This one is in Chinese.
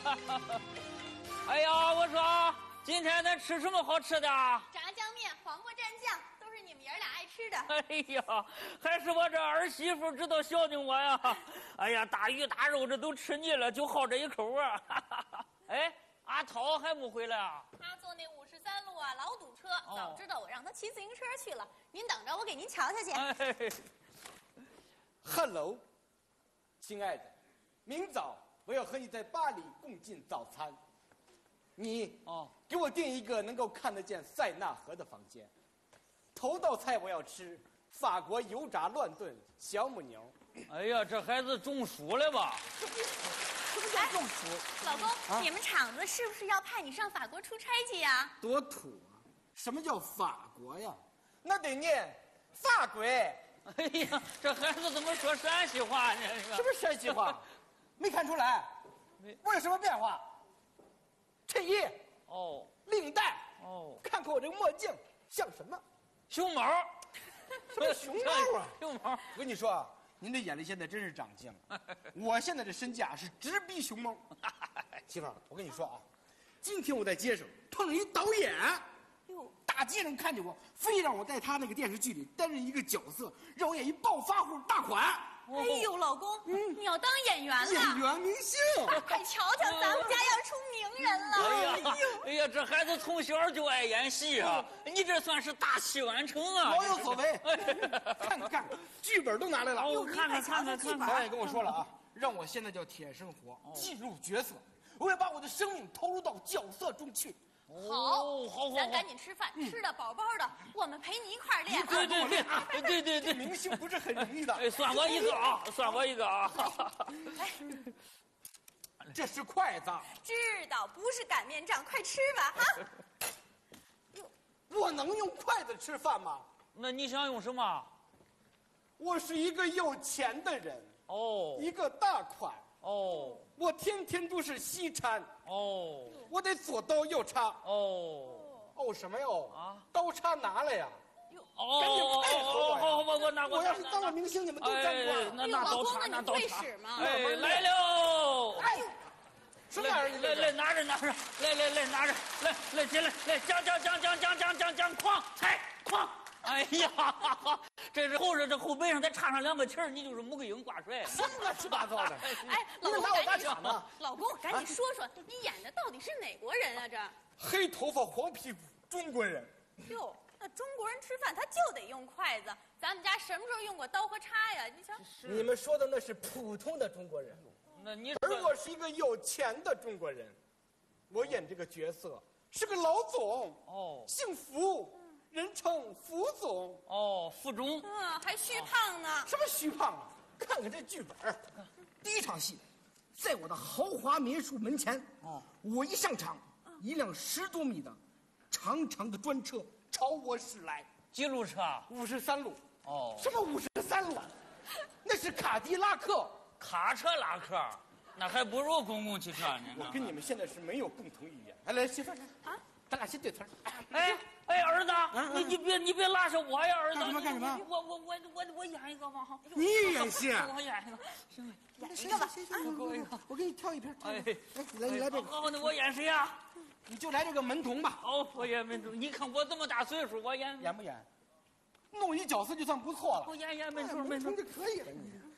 哎呀，我说今天咱吃什么好吃的？ 炸酱面、黄瓜蘸酱，都是你们爷俩爱吃的。 哎呀，还是我这儿媳妇知道孝敬我呀！哎呀，大鱼大肉这都吃腻了，就好这一口啊！哎，阿涛还没回来啊？ 他坐那53路啊，老堵车。早知道我让他骑自行车去了。您等着，我给您瞧瞧去。 哎 Hello， 亲爱的，明早我要和你在巴黎共进早餐。你给我订一个能够看得见塞纳河的房间。头道菜我要吃法国油炸乱炖小母牛。 哎呀，这孩子中暑了吧？ 什么叫中暑？ 老公，你们厂子是不是要派你上法国出差去呀？ 多土啊！什么叫法国呀？那得念法国。 哎呀，这孩子怎么说陕西话呢？ 什么陕西话？没看出来？我有什么变化？衬衣哦， 领带哦， 看看我这个墨镜像什么？ 熊猫， 什么熊猫啊？ 熊猫。 我跟你说啊，您这眼力现在真是长进了。我现在这身价是直逼熊猫。媳妇儿，我跟你说啊，今天我在街上碰上一导演， 哟， 大街上看见我，非让我在他那个电视剧里担任一个角色，让我演一暴发户大款。 哎呦，老公，你要当演员了？ 演员明星。 快瞧瞧，咱们家要出名人了！ 哎呀，哎呀，这孩子从小就爱演戏啊！你这算是大器晚成啊！ 老有所为。看看，剧本都拿来了。 我看看。 导演跟我说了啊，让我现在叫铁生活，进入角色，我要把我的生命投入到角色中去。 好， 咱赶紧吃饭，吃的饱饱的，我们陪你一块儿练。 对， 明星不是很容易的。 哎，算我一个啊，算我一个啊。 这是筷子。 知道，不是擀面杖，快吃吧啊！ 我能用筷子吃饭吗？ 那你想用什么？ 我是一个有钱的人，一个大款，我天天都是西餐，我得左刀右叉，什么哟？刀叉拿来呀！赶紧配合我呀！ 好，我拿过。 我要是当了明星，你们都沾光。 那刀叉， 那刀叉。 哎，来喽！ 哎，什么玩意儿？ 来拿着，来拿着，来进来，来将，哐，踩，哐！哎呀，这是后背上再插上2个旗儿，你就是穆桂英挂帅。 什么乱七八糟的？ 哎，老公， 拿我打场呢？ 老公，赶紧说说，你演的到底是哪国人啊？这黑头发黄屁股中国人。 哟，那中国人吃饭他就得用筷子，咱们家什么时候用过刀和叉呀？你瞧， 你们说的那是普通的中国人，而我是一个有钱的中国人，我演这个角色是个老总，姓福。人称福总福中， 还虚胖呢。 什么虚胖啊？看看这剧本，第一场戏，在我的豪华别墅门前，我一上场，一辆10多米的长长的专车朝我驶来。 几路车 ？53路。什么53路？那是卡迪拉克。 卡车拉客，那还不如公共汽车呢。 我跟你们现在是没有共同语言。来，媳妇儿啊，咱俩先对词儿。 哎，儿子，你别拉上我呀，儿子。 干什么？ 我演一个吧。 你演戏？ 我演一个。 行，演一个吧。 我给你挑一瓶。你来这个。 好，那我演谁呀？ 你就来这个门童吧。 我演门童。你看我这么大岁数，我演不演？弄一角色就算不错了。 我演门童就可以了。你